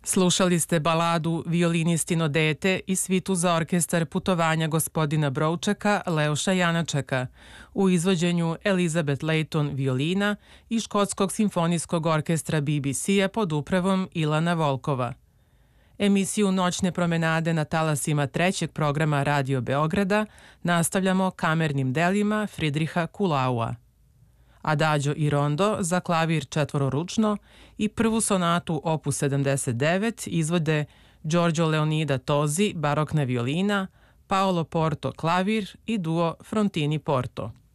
Slušali ste baladu Violinistino dete i svitu za orkestar Putovanja gospodina Broučeka Leoša Janačeka u izvođenju Elizabeth Layton violina i Škotskog simfonijskog orkestra BBC-a pod upravom Ilana Volkova. Emisiju Noćne promenade na talasima trećeg programa Radio Beograda nastavljamo kamernim delima Friedricha Kulaua. Adagio i rondo za klavir četvororučno i prvu sonatu opus 79 izvode Giorgio Leonida Tosi, barokna violina, Paolo Porto klavir i duo Frontini Porto.